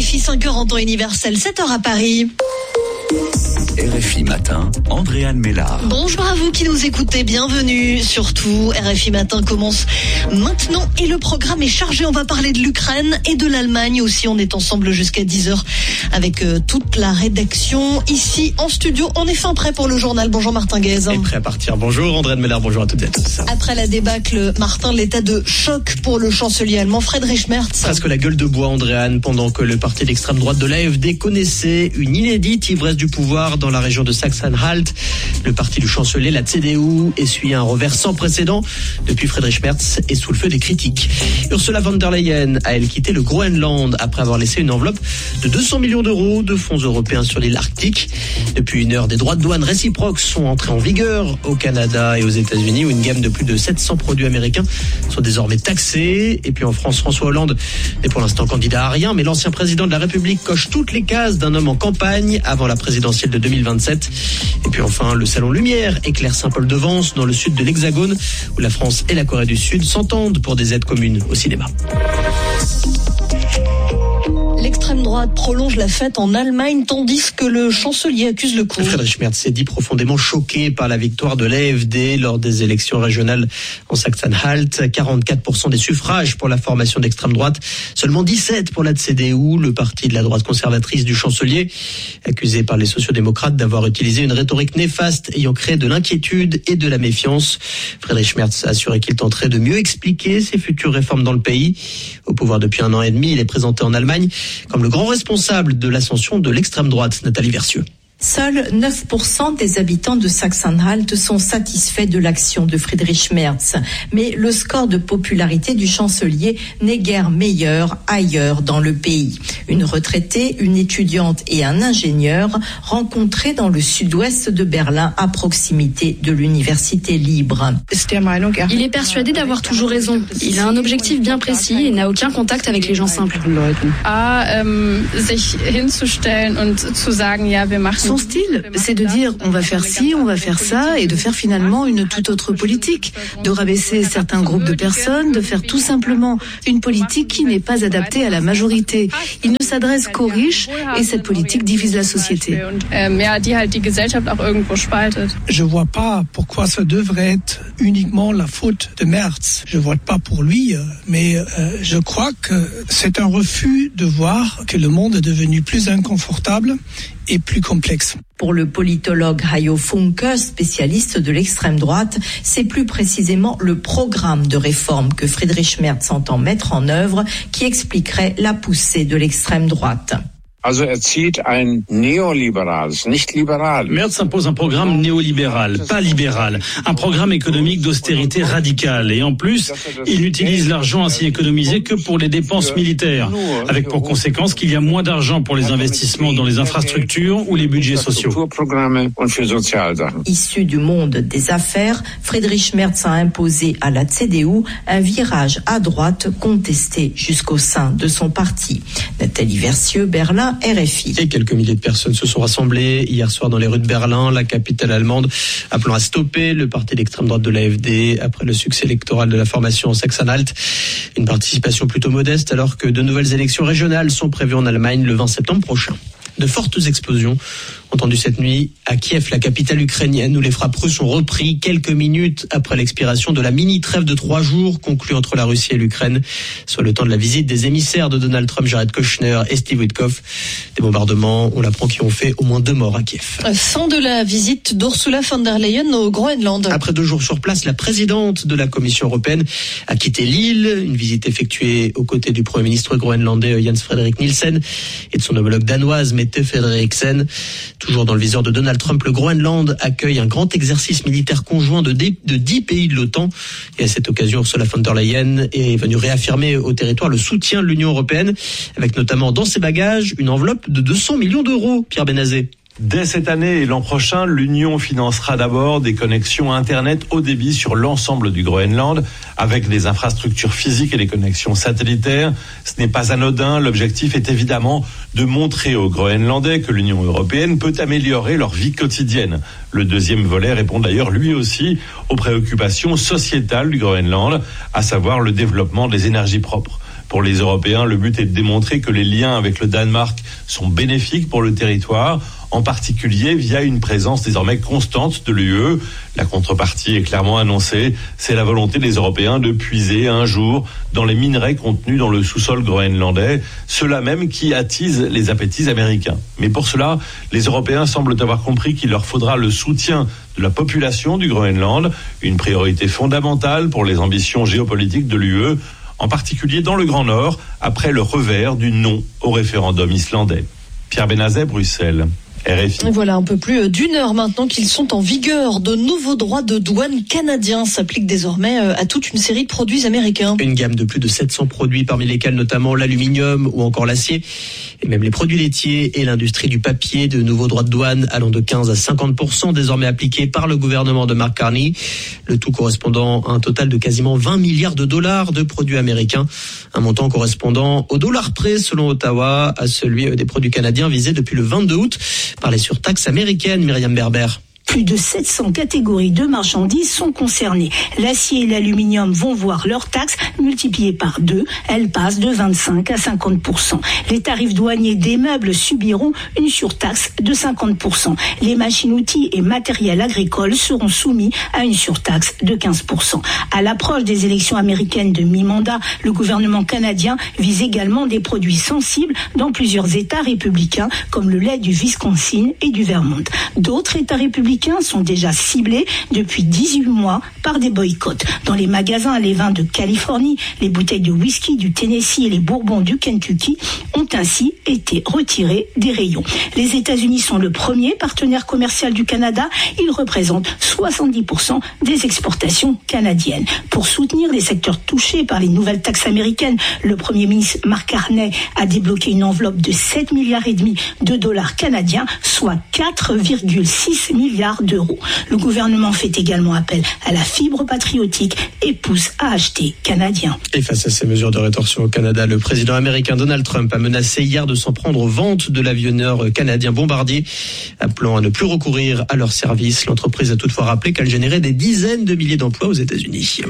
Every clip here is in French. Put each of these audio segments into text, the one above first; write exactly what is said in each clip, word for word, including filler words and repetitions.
F I, cinq heures en temps universel, sept heures à Paris. R F I Matin, Andréane Mélard. Bonjour à vous qui nous écoutez, bienvenue. Surtout, R F I Matin commence maintenant et le programme est chargé. On va parler de l'Ukraine et de l'Allemagne aussi. On est ensemble jusqu'à dix heures avec euh, toute la rédaction ici en studio. On est fin prêt pour le journal. Bonjour Martin Guez. Et prêt à partir. Bonjour Andréane Mélard, bonjour à toutes et à tous. Après la débâcle, Martin, l'état de choc pour le chancelier allemand Friedrich Merz. Presque la gueule de bois, Andréane, pendant que le parti d'extrême droite de l'A F D connaissait une inédite ivresse du pouvoir dans la région de Sachsen-Anhalt. Le parti du chancelier, la C D U, essuie un revers sans précédent depuis Friedrich Merz est sous le feu des critiques. Ursula von der Leyen a elle quitté le Groenland après avoir laissé une enveloppe de deux cents millions d'euros de fonds européens sur l'île arctique. Depuis une heure, des droits de douane réciproques sont entrés en vigueur au Canada et aux États-Unis, où une gamme de plus de sept cents produits américains sont désormais taxés. Et puis en France, François Hollande n'est pour l'instant candidat à rien, mais l'ancien président de la République coche toutes les cases d'un homme en campagne avant la présidentielle de deux mille vingt-sept. Et puis enfin, le Salon Lumière éclaire Saint-Paul-de-Vence dans le sud de l'Hexagone, où la France et la Corée du Sud s'entendent pour des aides communes au cinéma. L'extrême droite prolonge la fête en Allemagne tandis que le chancelier accuse le coup. Friedrich Merz s'est dit profondément choqué par la victoire de l'A F D lors des élections régionales en Sachsen-Anhalt. quarante-quatre pour cent des suffrages pour la formation d'extrême droite, seulement dix-sept pour la C D U, le parti de la droite conservatrice du chancelier, accusé par les sociodémocrates d'avoir utilisé une rhétorique néfaste ayant créé de l'inquiétude et de la méfiance. Friedrich Merz a assuré qu'il tenterait de mieux expliquer ses futures réformes dans le pays. Au pouvoir depuis un an et demi, il est présenté en Allemagne comme le grand responsable de l'ascension de l'extrême droite. Nathalie Versieux. Seuls neuf pour cent des habitants de Sachsen-Anhalt sont satisfaits de l'action de Friedrich Merz. Mais le score de popularité du chancelier n'est guère meilleur ailleurs dans le pays. Une retraitée, une étudiante et un ingénieur rencontrés dans le sud-ouest de Berlin à proximité de l'université libre. Il est persuadé d'avoir toujours raison. Il a un objectif bien précis et n'a aucun contact avec les gens simples. Son style, c'est de dire on va faire ci, on va faire ça et de faire finalement une toute autre politique, de rabaisser certains groupes de personnes, de faire tout simplement une politique qui n'est pas adaptée à la majorité. Il ne s'adresse qu'aux riches et cette politique divise la société. Je vois pas pourquoi ça devrait être uniquement la faute de Merz. Je vote pas pour lui, mais euh, je crois que c'est un refus de voir que le monde est devenu plus inconfortable et plus complexe. Pour le politologue Hayo Funke, spécialiste de l'extrême droite, c'est plus précisément le programme de réforme que Friedrich Merz entend mettre en œuvre qui expliquerait la poussée de l'extrême droite. Merz impose un programme néolibéral, pas libéral, un programme économique d'austérité radicale. Et en plus, il n'utilise l'argent ainsi économisé que pour les dépenses militaires, avec pour conséquence qu'il y a moins d'argent pour les investissements dans les infrastructures ou les budgets sociaux. Issu du monde des affaires, Friedrich Merz a imposé à la C D U un virage à droite contesté jusqu'au sein de son parti. Nathalie Versieux, Berlin, R F I. Et quelques milliers de personnes se sont rassemblées hier soir dans les rues de Berlin, la capitale allemande, appelant à stopper le parti d'extrême droite de l'A F D après le succès électoral de la formation en Sachsen-Anhalt. Une participation plutôt modeste alors que de nouvelles élections régionales sont prévues en Allemagne le vingt septembre prochain. De fortes explosions entendues cette nuit à Kiev, la capitale ukrainienne, où les frappes russes ont repris quelques minutes après l'expiration de la mini-trêve de trois jours conclue entre la Russie et l'Ukraine, soit le temps de la visite des émissaires de Donald Trump, Jared Kushner et Steve Witkoff. Des bombardements, on l'apprend, qui ont fait au moins deux morts à Kiev. Fin de la visite d'Ursula von der Leyen au Groenland. Après deux jours sur place, la présidente de la Commission européenne a quitté l'île. Une visite effectuée aux côtés du Premier ministre groenlandais Jens Frederik Nielsen et de son homologue danoise Mette Frederiksen. Toujours dans le viseur de Donald Trump, le Groenland accueille un grand exercice militaire conjoint de dix pays de l'OTAN. Et à cette occasion, Ursula von der Leyen est venue réaffirmer au territoire le soutien de l'Union européenne, avec notamment dans ses bagages une enveloppe de deux cents millions d'euros. Pierre Benazé. Dès cette année et l'an prochain, l'Union financera d'abord des connexions Internet haut débit sur l'ensemble du Groenland, avec des infrastructures physiques et des connexions satellitaires. Ce n'est pas anodin. L'objectif est évidemment de montrer aux Groenlandais que l'Union européenne peut améliorer leur vie quotidienne. Le deuxième volet répond d'ailleurs lui aussi aux préoccupations sociétales du Groenland, à savoir le développement des énergies propres. Pour les Européens, le but est de démontrer que les liens avec le Danemark sont bénéfiques pour le territoire, en particulier via une présence désormais constante de l'U E. La contrepartie est clairement annoncée, c'est la volonté des Européens de puiser un jour dans les minerais contenus dans le sous-sol groenlandais, ceux-là même qui attisent les appétits américains. Mais pour cela, les Européens semblent avoir compris qu'il leur faudra le soutien de la population du Groenland, une priorité fondamentale pour les ambitions géopolitiques de l'U E, en particulier dans le Grand Nord, après le revers du non au référendum islandais. Pierre Benazet, Bruxelles. R F I. Voilà un peu plus d'une heure maintenant qu'ils sont en vigueur. De nouveaux droits de douane canadiens s'appliquent désormais à toute une série de produits américains. Une gamme de plus de sept cents produits, parmi lesquels notamment l'aluminium ou encore l'acier, et même les produits laitiers et l'industrie du papier. De nouveaux droits de douane allant de quinze à cinquante pour cent désormais appliqués par le gouvernement de Mark Carney. Le tout correspondant à un total de quasiment vingt milliards de dollars de produits américains. Un montant correspondant au dollar près, selon Ottawa, à celui des produits canadiens visés depuis le vingt-deux août par les surtaxes américaines. Myriam Berber. Plus de sept cents catégories de marchandises sont concernées. L'acier et l'aluminium vont voir leurs taxes multipliées par deux. Elles passent de vingt-cinq à cinquante pour cent. Les tarifs douaniers des meubles subiront une surtaxe de cinquante pour cent. Les machines-outils et matériels agricoles seront soumis à une surtaxe de quinze pour cent. À l'approche des élections américaines de mi-mandat, le gouvernement canadien vise également des produits sensibles dans plusieurs États républicains, comme le lait du Wisconsin et du Vermont. D'autres États républicains sont déjà ciblés depuis dix-huit mois par des boycotts. Dans les magasins, les vins de Californie, les bouteilles de whisky du Tennessee et les bourbons du Kentucky ont ainsi été retirés des rayons. Les États-Unis sont le premier partenaire commercial du Canada. Ils représentent soixante-dix pour cent des exportations canadiennes. Pour soutenir les secteurs touchés par les nouvelles taxes américaines, le Premier ministre Mark Carney a débloqué une enveloppe de sept milliards et demi de dollars canadiens, soit quatre virgule six milliards d'euros. Le gouvernement fait également appel à la fibre patriotique et pousse à acheter canadien. Et face à ces mesures de rétorsion au Canada, le président américain Donald Trump a menacé hier de s'en prendre aux ventes de l'avionneur canadien Bombardier, appelant à ne plus recourir à leurs services. L'entreprise a toutefois rappelé qu'elle générait des dizaines de milliers d'emplois aux États-Unis.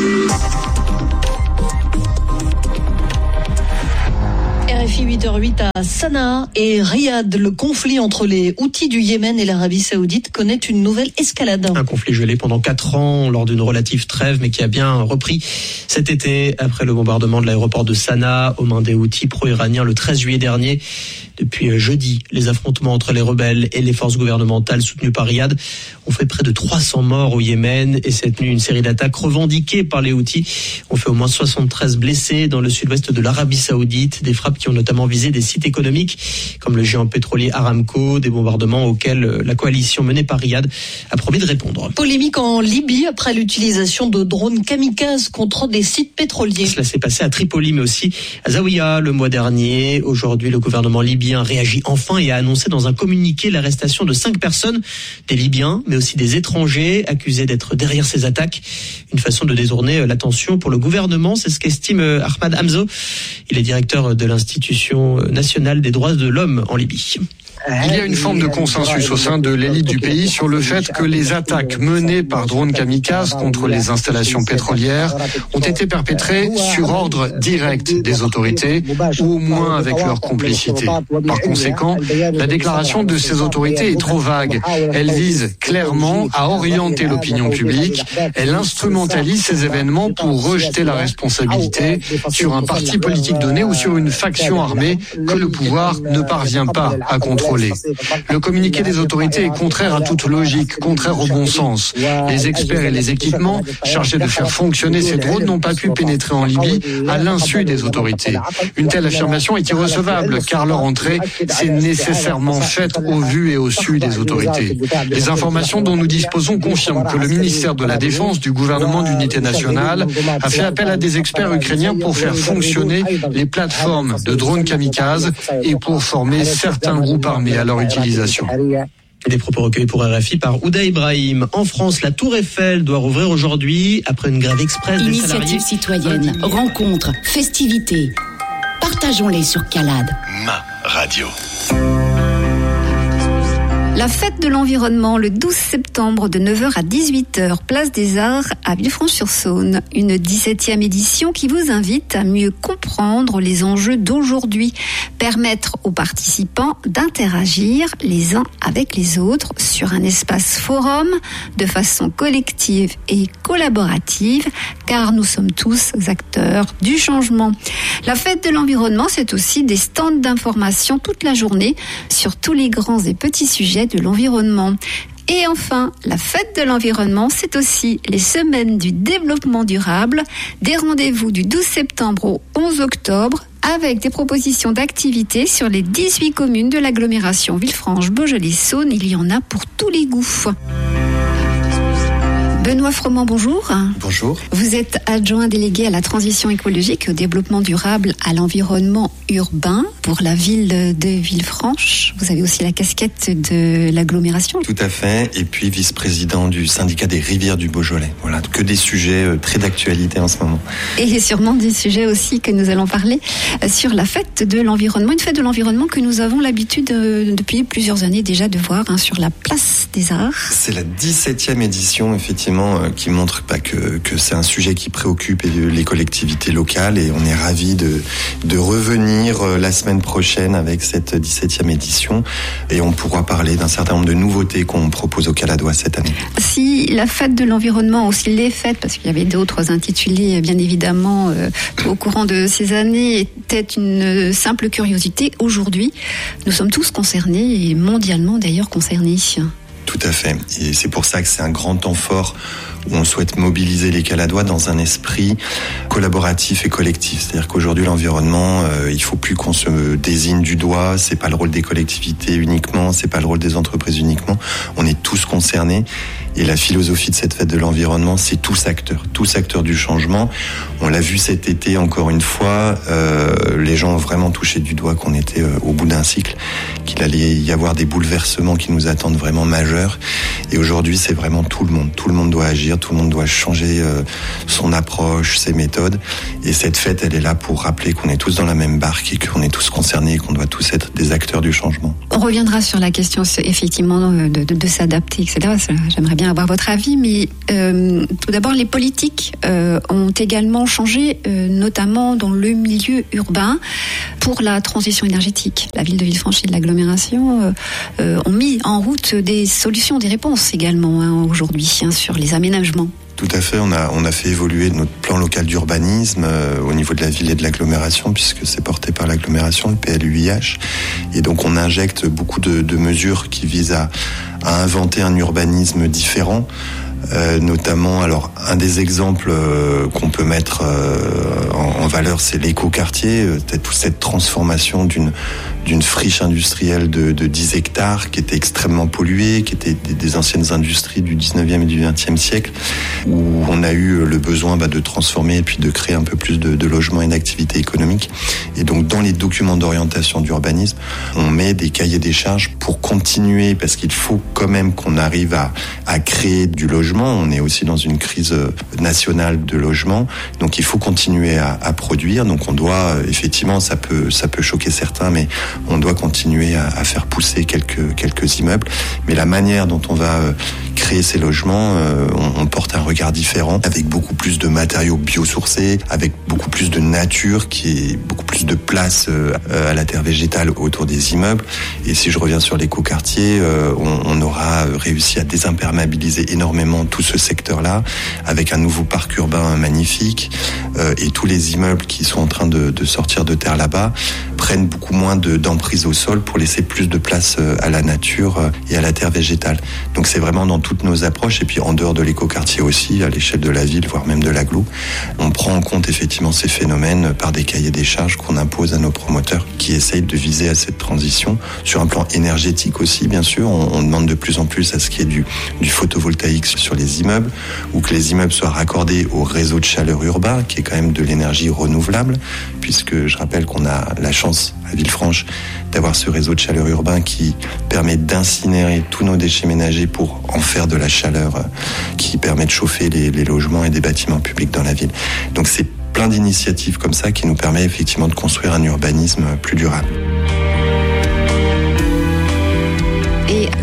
R F I huit heures huit à Sanaa et Riyad. Le conflit entre les Houthis du Yémen et l'Arabie Saoudite connaît une nouvelle escalade. Un conflit gelé pendant quatre ans lors d'une relative trêve, mais qui a bien repris cet été après le bombardement de l'aéroport de Sanaa aux mains des Houthis pro-iraniens le treize juillet dernier. Depuis jeudi, les affrontements entre les rebelles et les forces gouvernementales soutenues par Riyad ont fait près de trois cents morts au Yémen, et cette nuit, une série d'attaques revendiquées par les Houthis ont fait au moins soixante-treize blessés dans le sud-ouest de l'Arabie Saoudite. Des frappes qui ont notamment visé des sites économiques comme le géant pétrolier Aramco, des bombardements auxquels la coalition menée par Riyad a promis de répondre. Polémique en Libye après l'utilisation de drones kamikazes contre des sites pétroliers. Cela s'est passé à Tripoli, mais aussi à Zawiya le mois dernier. Aujourd'hui, le gouvernement libyen réagit enfin et a annoncé dans un communiqué l'arrestation de cinq personnes, des Libyens, mais aussi des étrangers accusés d'être derrière ces attaques. Une façon de détourner l'attention pour le gouvernement, c'est ce qu'estime Ahmad Hamzo. Il est directeur de l'Institution nationale des droits de l'homme en Libye. Il y a une forme de consensus au sein de l'élite du pays sur le fait que les attaques menées par drones kamikazes contre les installations pétrolières ont été perpétrées sur ordre direct des autorités, ou au moins avec leur complicité. Par conséquent, la déclaration de ces autorités est trop vague. Elle vise clairement à orienter l'opinion publique. Elle instrumentalise ces événements pour rejeter la responsabilité sur un parti politique donné ou sur une faction armée que le pouvoir ne parvient pas à contrôler. Le communiqué des autorités est contraire à toute logique, contraire au bon sens. Les experts et les équipements chargés de faire fonctionner ces drones n'ont pas pu pénétrer en Libye à l'insu des autorités. Une telle affirmation est irrecevable car leur entrée s'est nécessairement faite au vu et au su des autorités. Les informations dont nous disposons confirment que le ministère de la Défense du gouvernement d'unité nationale a fait appel à des experts ukrainiens pour faire fonctionner les plateformes de drones kamikazes et pour former certains groupes armés à leur utilisation. Des propos recueillis pour R F I par Ouda Ibrahim. En France, la Tour Eiffel doit rouvrir aujourd'hui après une grève express des salariés. Initiative citoyenne, rencontres, festivités. Partageons-les sur Calade. Ma radio. La fête de l'environnement le douze septembre de neuf heures à dix-huit heures, place des Arts à Villefranche-sur-Saône. Une dix-septième édition qui vous invite à mieux comprendre les enjeux d'aujourd'hui, permettre aux participants d'interagir les uns avec les autres sur un espace forum de façon collective et collaborative, car nous sommes tous acteurs du changement. La fête de l'environnement, c'est aussi des stands d'information toute la journée sur tous les grands et petits sujets de l'environnement. Et enfin, la fête de l'environnement, c'est aussi les semaines du développement durable, des rendez-vous du douze septembre au onze octobre, avec des propositions d'activités sur les dix-huit communes de l'agglomération Villefranche-Beaujolais-Saône. Il y en a pour tous les goûts. Benoît Froment, bonjour. Bonjour. Vous êtes adjoint délégué à la transition écologique et au développement durable à l'environnement urbain pour la ville de Villefranche. Vous avez aussi la casquette de l'agglomération. Tout à fait. Et puis vice-président du syndicat des rivières du Beaujolais. Voilà, que des sujets très d'actualité en ce moment. Et sûrement des sujets aussi que nous allons parler sur la fête de l'environnement. Une fête de l'environnement que nous avons l'habitude de, depuis plusieurs années déjà de voir hein, sur la place des Arts. C'est la dix-septième édition, effectivement, qui montre pas que, que c'est un sujet qui préoccupe les collectivités locales, et on est ravis de, de revenir la semaine prochaine avec cette dix-septième édition, et on pourra parler d'un certain nombre de nouveautés qu'on propose au Caladois cette année. Si la fête de l'environnement, aussi les fêtes, parce qu'il y avait d'autres intitulés bien évidemment euh, au courant de ces années, était une simple curiosité, aujourd'hui nous sommes tous concernés, et mondialement d'ailleurs concernés. Tout à fait. Et c'est pour ça que c'est un grand temps fort où on souhaite mobiliser les Caladois dans un esprit collaboratif et collectif. C'est-à-dire qu'aujourd'hui, l'environnement, euh, il faut plus qu'on se désigne du doigt. C'est pas le rôle des collectivités uniquement, c'est pas le rôle des entreprises uniquement. On est tous concernés. Et la philosophie de cette fête de l'environnement, c'est tous acteurs, tous acteurs du changement. On l'a vu cet été encore une fois, euh, les gens ont vraiment touché du doigt qu'on était euh, au bout d'un cycle, qu'il allait y avoir des bouleversements qui nous attendent vraiment majeurs. Et aujourd'hui, c'est vraiment tout le monde. Tout le monde doit agir, tout le monde doit changer euh, son approche, ses méthodes. Et cette fête, elle est là pour rappeler qu'on est tous dans la même barque et qu'on est tous concernés et qu'on doit tous être des acteurs du changement. On reviendra sur la question, effectivement, de, de, de s'adapter, et cetera. J'aimerais bien avoir votre avis, mais euh, tout d'abord, les politiques euh, ont également changé, euh, notamment dans le milieu urbain, pour la transition énergétique. La ville de Villefranche et de l'agglomération euh, euh, ont mis en route des solutions, des réponses également hein, aujourd'hui hein, sur les aménagements. Tout à fait, on a, on a fait évoluer notre plan local d'urbanisme euh, au niveau de la ville et de l'agglomération, puisque c'est porté par l'agglomération, le P L U I H. Et donc on injecte beaucoup de, de mesures qui visent à, à inventer un urbanisme différent. Euh, notamment, alors un des exemples euh, qu'on peut mettre euh, en, en valeur, c'est l'écoquartier, euh, toute cette transformation d'une d'une friche industrielle de, de dix hectares qui était extrêmement polluée, qui était des, des anciennes industries du dix-neuvième et du vingtième siècle, où on a eu le besoin bah, de transformer et puis de créer un peu plus de, de logements et d'activités économiques. Et donc dans les documents d'orientation d'urbanisme, on met des cahiers des charges pour continuer, parce qu'il faut quand même qu'on arrive à, à créer du logement. On est aussi dans une crise nationale de logement, donc il faut continuer à, à produire. Donc on doit, effectivement, ça peut, ça peut choquer certains, mais on doit continuer à, à faire pousser quelques, quelques immeubles. Mais la manière dont on va créer ces logements, euh, on, on porte un regard différent, avec beaucoup plus de matériaux biosourcés, avec beaucoup plus de nature, qui est beaucoup plus de place euh, à la terre végétale autour des immeubles. Et si je reviens sur l'écoquartier, euh, on, on aura réussi à désimperméabiliser énormément tout ce secteur-là, avec un nouveau parc urbain magnifique, euh, et tous les immeubles qui sont en train de, de sortir de terre là-bas prennent beaucoup moins de, d'emprise au sol pour laisser plus de place à la nature et à la terre végétale. Donc c'est vraiment dans toutes nos approches, et puis en dehors de l'écoquartier aussi, à l'échelle de la ville, voire même de l'agglo, on prend en compte effectivement ces phénomènes par des cahiers des charges qu'on impose à nos promoteurs qui essayent de viser à cette transition. Sur un plan énergétique aussi, bien sûr, on, on demande de plus en plus à ce qu'il y ait du, du photovoltaïque sur les immeubles, ou que les immeubles soient raccordés au réseau de chaleur urbain, qui est quand même de l'énergie renouvelable, puisque je rappelle qu'on a la chance à Villefranche d'avoir ce réseau de chaleur urbain qui permet d'incinérer tous nos déchets ménagers pour en faire de la chaleur qui permet de chauffer les, les logements et des bâtiments publics dans la ville. Donc c'est plein d'initiatives comme ça qui nous permet effectivement de construire un urbanisme plus durable. Et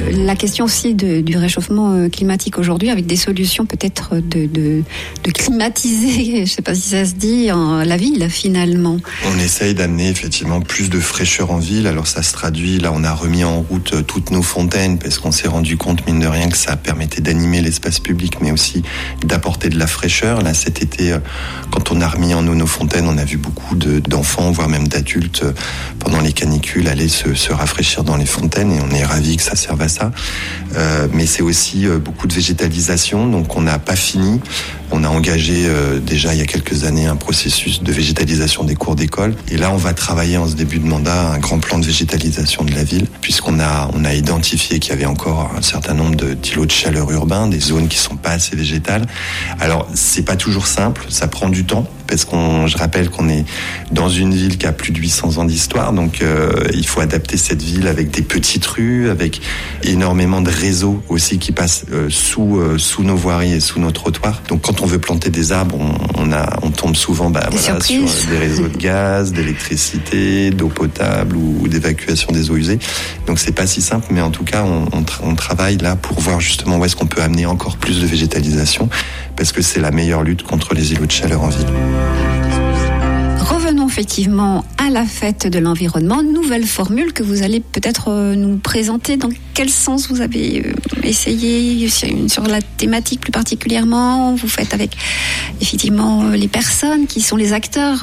la question aussi de, du réchauffement climatique aujourd'hui, avec des solutions peut-être de, de, de climatiser, je ne sais pas si ça se dit, en, la ville finalement. On essaye d'amener effectivement plus de fraîcheur en ville. Alors ça se traduit, là on a remis en route toutes nos fontaines parce qu'on s'est rendu compte mine de rien que ça permettait d'animer l'espace public mais aussi d'apporter de la fraîcheur. Là cet été, quand on a remis en eau nos fontaines, on a vu beaucoup de, d'enfants, voire même d'adultes pendant les canicules aller se, se rafraîchir dans les fontaines et on est ravis que ça serve à ça. Euh, mais c'est aussi euh, beaucoup de végétalisation, donc on n'a pas fini. On a engagé euh, déjà il y a quelques années un processus de végétalisation des cours d'école. Et là, on va travailler en ce début de mandat un grand plan de végétalisation de la ville, puisqu'on a, on a identifié qu'il y avait encore un certain nombre de, d'îlots de chaleur urbains, des zones qui sont pas assez végétales. Alors, c'est pas toujours simple, ça prend du temps, parce qu'on, je rappelle qu'on est dans une ville qui a plus de huit cents ans d'histoire, donc euh, il faut adapter cette ville avec des petites rues, avec énormément de réseaux aussi qui passent euh, sous, euh, sous nos voiries et sous nos trottoirs. Donc, quand on veut planter des arbres, on, on, a, on tombe souvent bah, voilà, sur des réseaux de gaz, d'électricité, d'eau potable ou, ou d'évacuation des eaux usées. Donc c'est pas si simple, mais en tout cas, on, on, tra- on travaille là pour voir justement où est-ce qu'on peut amener encore plus de végétalisation, parce que c'est la meilleure lutte contre les îlots de chaleur en ville. Revenons effectivement à la fête de l'environnement. Nouvelle formule que vous allez peut-être nous présenter. Dans quel sens vous avez essayé sur la thématique plus particulièrement? Vous faites avec effectivement les personnes qui sont les acteurs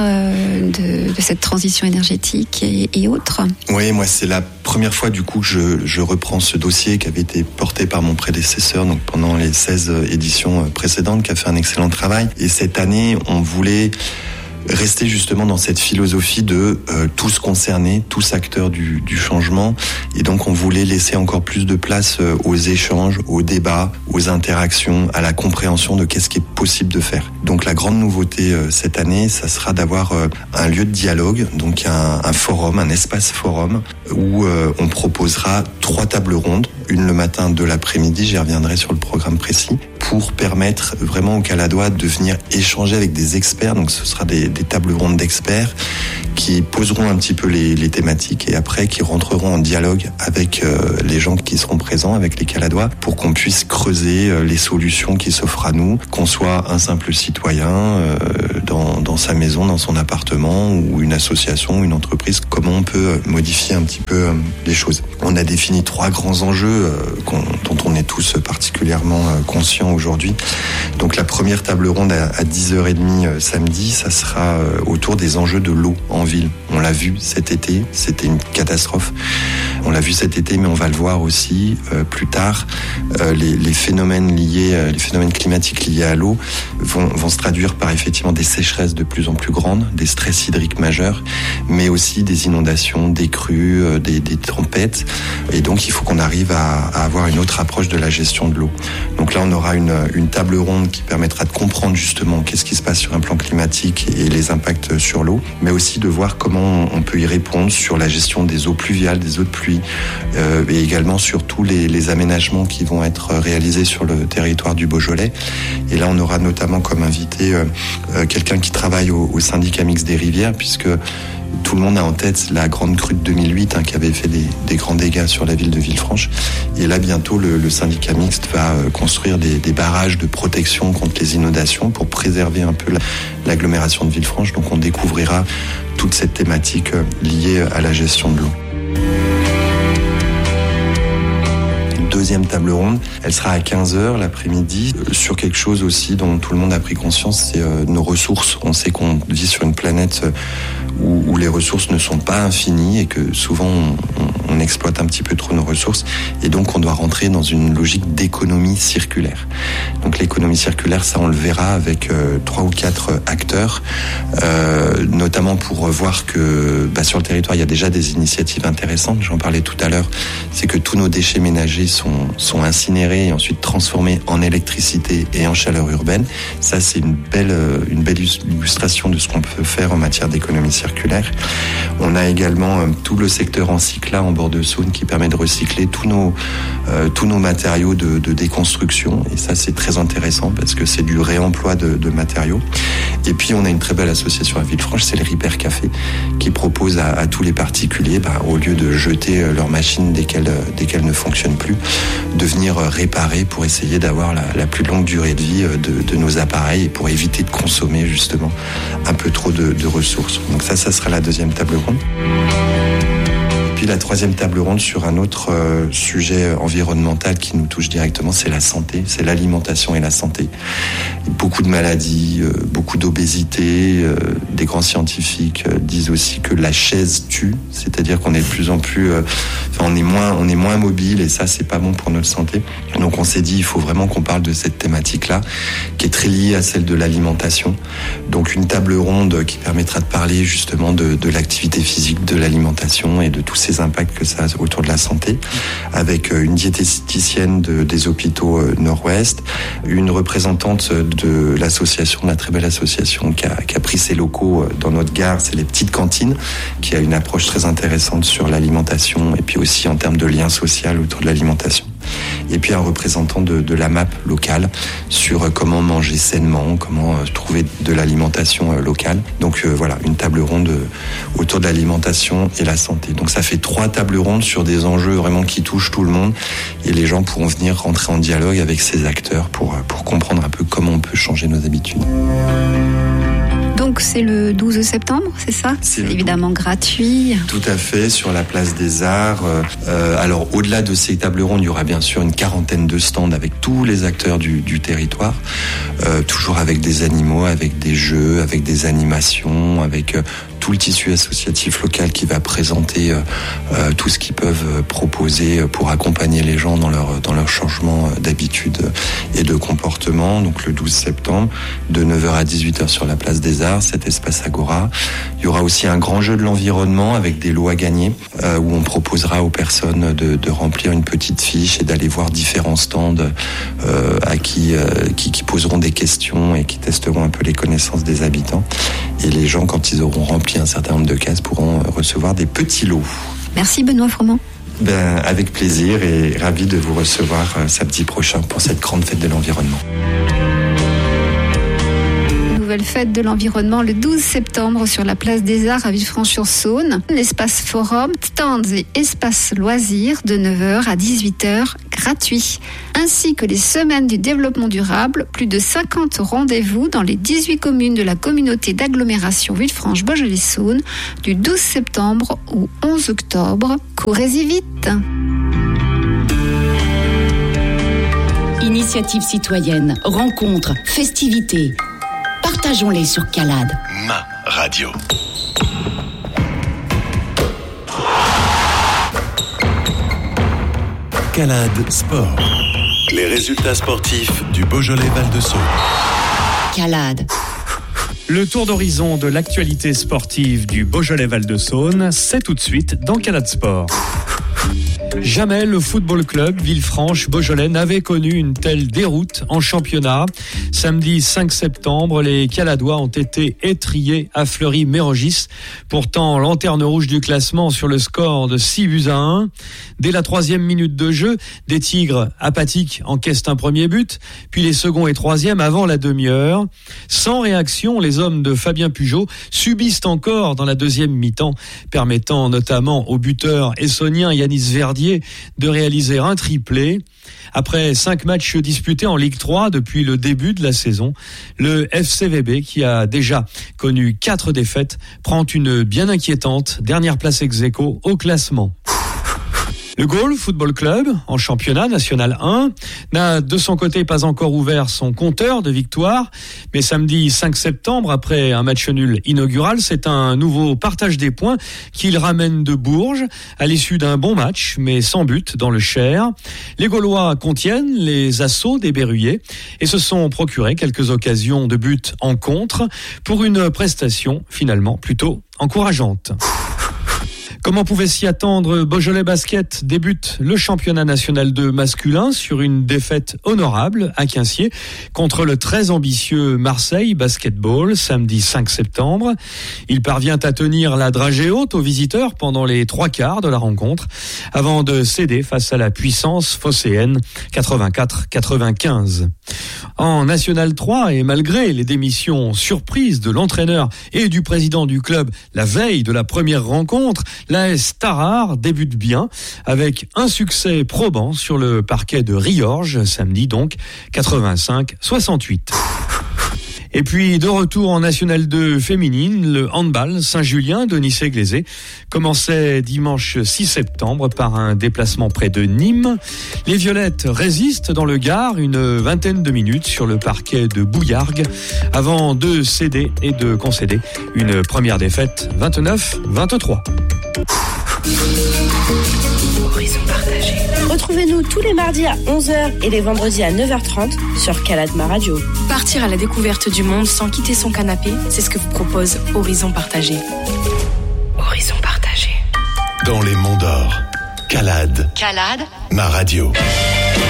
de, de cette transition énergétique et, et autres. Oui, moi c'est la première fois du coup que je, je reprends ce dossier qui avait été porté par mon prédécesseur donc pendant les seize éditions précédentes, qui a fait un excellent travail. Et cette année, on voulait rester justement dans cette philosophie de euh, tous concernés, tous acteurs du, du changement. Et donc on voulait laisser encore plus de place euh, aux échanges, aux débats, aux interactions, à la compréhension de qu'est-ce qui est possible de faire. Donc la grande nouveauté euh, cette année, ça sera d'avoir euh, un lieu de dialogue, donc un, un forum, un espace forum, où euh, on proposera trois tables rondes, une le matin, deux l'après-midi, j'y reviendrai sur le programme précis, pour permettre vraiment aux Caladois de venir échanger avec des experts. Donc ce sera des, des tables rondes d'experts qui poseront un petit peu les, les thématiques et après qui rentreront en dialogue avec euh, les gens qui seront présents, avec les Caladois, pour qu'on puisse creuser euh, les solutions qui s'offrent à nous, qu'on soit un simple citoyen euh, dans, dans sa maison, dans son appartement, ou une association, une entreprise, comment on peut modifier un petit peu euh, les choses. On a défini trois grands enjeux euh, dont on est tous particulièrement euh, conscients aujourd'hui. Donc la première table ronde à, à dix heures trente euh, samedi, ça sera euh, autour des enjeux de l'eau en ville. On l'a vu cet été, c'était une catastrophe. On l'a vu cet été, mais on va le voir aussi euh, plus tard. Euh, les, les phénomènes liés, euh, les phénomènes climatiques liés à l'eau vont, vont se traduire par effectivement des sécheresses de plus en plus grandes, des stress hydriques majeurs, mais aussi des inondations, des crues, euh, des, des tempêtes. Et donc il faut qu'on arrive à, à avoir une autre approche de la gestion de l'eau. Donc là, on aura une, une table ronde qui permettra de comprendre justement qu'est-ce qui se passe sur un plan climatique et les impacts sur l'eau, mais aussi de voir comment on peut y répondre sur la gestion des eaux pluviales, des eaux de pluie, euh, et également sur tous les, les aménagements qui vont être réalisés sur le territoire du Beaujolais. Et là, on aura notamment comme invité euh, euh, quelqu'un qui travaille au, au syndicat mixte des rivières, puisque tout le monde a en tête la grande crue de deux mille huit hein, qui avait fait des, des grands dégâts sur la ville de Villefranche. Et là, bientôt, le, le syndicat mixte va euh, construire des, des barrages de protection contre les inondations pour préserver un peu la, l'agglomération de Villefranche. Donc on découvrira toute cette thématique euh, liée à la gestion de l'eau. Deuxième table ronde, elle sera à quinze heures l'après-midi, euh, sur quelque chose aussi dont tout le monde a pris conscience, c'est euh, nos ressources. On sait qu'on vit sur une planète euh, où, où les ressources ne sont pas infinies et que souvent on, on exploite un petit peu trop nos ressources, et donc on doit rentrer dans une logique d'économie circulaire. Donc l'économie circulaire, ça on le verra avec euh, trois ou quatre acteurs, euh, notamment pour voir que bah, sur le territoire il y a déjà des initiatives intéressantes. J'en parlais tout à l'heure, c'est que tous nos déchets ménagers sont sont incinérés et ensuite transformés en électricité et en chaleur urbaine. Ça, c'est une belle, une belle illustration de ce qu'on peut faire en matière d'économie circulaire. On a également tout le secteur en Cycla en bord bord de Saône qui permet de recycler tous nos, euh, tous nos matériaux de, de déconstruction. Et ça, c'est très intéressant parce que c'est du réemploi de, de matériaux. Et puis, on a une très belle association à Villefranche, c'est le Repair Café, qui propose à, à tous les particuliers, bah, au lieu de jeter leur machine dès qu'elle, dès qu'elle ne fonctionne plus, de venir réparer pour essayer d'avoir la, la plus longue durée de vie de, de nos appareils et pour éviter de consommer justement un peu trop de, de ressources. Donc ça, ça sera la deuxième table ronde. Puis la troisième table ronde sur un autre euh, sujet environnemental qui nous touche directement, c'est la santé, c'est l'alimentation et la santé. Beaucoup de maladies, euh, beaucoup d'obésité. Euh, des grands scientifiques euh, disent aussi que la chaise tue, c'est-à-dire qu'on est de plus en plus, euh, enfin on est moins, on est moins mobile et ça c'est pas bon pour notre santé. Donc on s'est dit il faut vraiment qu'on parle de cette thématique-là, qui est très liée à celle de l'alimentation. Donc une table ronde qui permettra de parler justement de, de l'activité physique, de l'alimentation et de tous ces impacts que ça a autour de la santé, avec une diététicienne de, des hôpitaux Nord-Ouest, une représentante de l'association, de la très belle association qui a, qui a pris ses locaux dans notre gare, c'est les Petites Cantines, qui a une approche très intéressante sur l'alimentation et puis aussi en termes de lien social autour de l'alimentation. Et puis un représentant de, de la M A P locale sur comment manger sainement, comment trouver de l'alimentation locale. Donc euh, voilà, une table ronde autour de l'alimentation et la santé. Donc ça fait trois tables rondes sur des enjeux vraiment qui touchent tout le monde et les gens pourront venir rentrer en dialogue avec ces acteurs pour, pour comprendre un peu comment on peut changer nos habitudes. Donc c'est le douze septembre, c'est ça ? C'est, c'est évidemment douze. Gratuit. Tout à fait, sur la place des Arts. Euh, alors au-delà de ces tables rondes, il y aura bien sûr une quarantaine de stands avec tous les acteurs du, du territoire, euh, toujours avec des animaux, avec des jeux, avec des animations, avec euh, tout le tissu associatif local qui va présenter euh, euh, tout ce qu'ils peuvent proposer pour accompagner les gens dans leur, dans leur changement d'habitude et de comportement. Donc le douze septembre, de neuf heures à dix-huit heures sur la place des Arts, cet espace Agora. Il y aura aussi un grand jeu de l'environnement avec des lots à gagner euh, où on proposera aux personnes de, de remplir une petite fiche et d'aller voir différents stands euh, à qui, euh, qui, qui poseront des questions et qui testeront un peu les connaissances des habitants. Et les gens, quand ils auront rempli un certain nombre de cases, pourront recevoir des petits lots. Merci Benoît Froment. Ben, avec plaisir et ravi de vous recevoir euh, samedi prochain pour cette grande fête de l'environnement. Nouvelle fête de l'environnement le douze septembre sur la place des Arts à Villefranche-sur-Saône. L'espace forum, stands et espace loisirs de neuf heures à dix-huit heures gratuits. Ainsi que les semaines du développement durable, plus de cinquante rendez-vous dans les dix-huit communes de la communauté d'agglomération Villefranche-Beaujolais-Saône du douze septembre au onze octobre. Courez-y vite! Initiative citoyenne, rencontres, festivités. Partageons-les sur Calade. Ma radio. Calade Sport. Les résultats sportifs du Beaujolais Val-de-Saône. Calade. Le tour d'horizon de l'actualité sportive du Beaujolais Val-de-Saône, c'est tout de suite dans Calade Sport. Jamais le football club Villefranche-Beaujolais n'avait connu une telle déroute en championnat. Samedi cinq septembre, les Caladois ont été étriés à Fleury-Mérogis. Pourtant, lanterne rouge du classement sur le score de six buts à un. Dès la troisième minute de jeu, des Tigres apathiques encaissent un premier but, puis les seconds et troisièmes avant la demi-heure. Sans réaction, les hommes de Fabien Pujol subissent encore dans la deuxième mi-temps, permettant notamment au buteur essonien Yanis Verdier de réaliser un triplé. Après cinq matchs disputés en Ligue trois depuis le début de la saison, le F C V B, qui a déjà connu quatre défaites, prend une bien inquiétante dernière place ex-aequo au classement. Le Gaulle Football Club, en championnat national un, n'a de son côté pas encore ouvert son compteur de victoire, mais samedi cinq septembre, après un match nul inaugural, c'est un nouveau partage des points qu'il ramène de Bourges à l'issue d'un bon match, mais sans but dans le Cher. Les Gaulois contiennent les assauts des Berruyers et se sont procurés quelques occasions de but en contre pour une prestation finalement plutôt encourageante. Comme on pouvait s'y attendre, Beaujolais Basket débute le championnat national de masculin sur une défaite honorable à Quincier contre le très ambitieux Marseille Basketball samedi cinq septembre. Il parvient à tenir la dragée haute aux visiteurs pendant les trois quarts de la rencontre avant de céder face à la puissance phocéenne quatre-vingt-quatre quatre-vingt-quinze. En National trois, et malgré les démissions surprises de l'entraîneur et du président du club la veille de la première rencontre, l'A S Tarare débute bien avec un succès probant sur le parquet de Riorges, samedi donc, quatre-vingt-cinq soixante-huit. Et puis, de retour en National deux féminine, le handball Saint-Julien de Nice-Glazé commençait dimanche six septembre par un déplacement près de Nîmes. Les Violettes résistent dans le Gard une vingtaine de minutes sur le parquet de Bouillargues avant de céder et de concéder une première défaite vingt-neuf vingt-trois. Horizon partagé. Retrouvez-nous tous les mardis à onze heures et les vendredis à neuf heures trente sur Caladma Radio. Partir à la découverte du monde sans quitter son canapé, c'est ce que vous propose Horizon partagé. Horizon partagé. Dans les monts d'or, Calade. Calade. Ma radio.